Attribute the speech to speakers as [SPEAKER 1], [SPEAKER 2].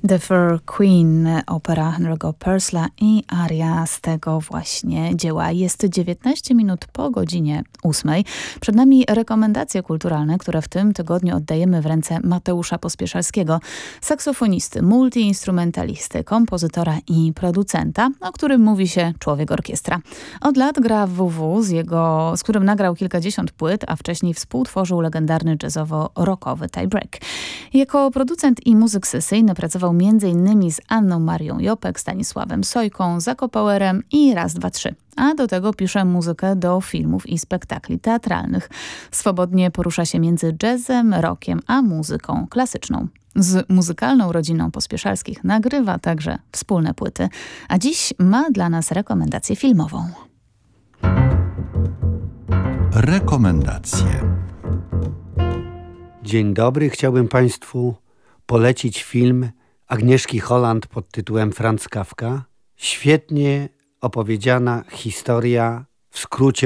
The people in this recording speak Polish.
[SPEAKER 1] The Fur Queen, opera Henry'ego Purcella i aria z tego właśnie dzieła. Jest 19 minut po godzinie 8. Przed nami rekomendacje kulturalne, które w tym tygodniu oddajemy w ręce Mateusza Pospieszalskiego, saksofonisty, multiinstrumentalisty, kompozytora i producenta, o którym mówi się człowiek orkiestra. Od lat gra w WW, z którym nagrał kilkadziesiąt płyt, a wcześniej współtworzył legendarny jazzowo-rockowy Tie Break. Jako producent i muzyk sesyjny pracował m.in. z Anną Marią Jopek, Stanisławem Sojką, Zakopowerem i Raz, dwa, trzy. A do tego pisze muzykę do filmów i spektakli teatralnych. Swobodnie porusza się między jazzem, rockiem a muzyką klasyczną. Z muzykalną rodziną Pospieszalskich nagrywa także wspólne płyty. A dziś ma dla nas rekomendację filmową.
[SPEAKER 2] Rekomendacje.
[SPEAKER 3] Dzień dobry, chciałbym Państwu polecić film Agnieszki Holland pod tytułem Franz Kafka. Świetnie opowiedziana historia, w skrócie